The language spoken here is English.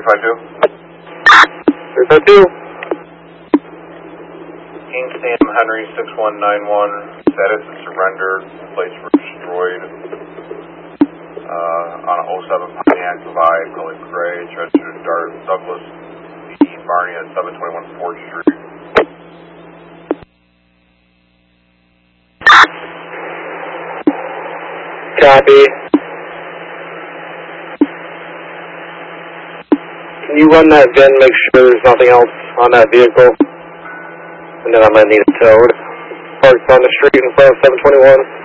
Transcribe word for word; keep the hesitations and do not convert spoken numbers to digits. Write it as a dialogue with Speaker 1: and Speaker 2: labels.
Speaker 1: five two.
Speaker 2: three five two.
Speaker 1: Kingston Henry six one nine one, status is surrendered, plates were destroyed uh, on a oh seven Pontiac Divide, color gray, registered to Dart Douglas D. Barney at seven twenty-one fourth Street.
Speaker 2: Copy. Can you run that V I N, make sure there's nothing else on that vehicle? And then I'm going to need it towed. Parked on the street in front of seven twenty-one.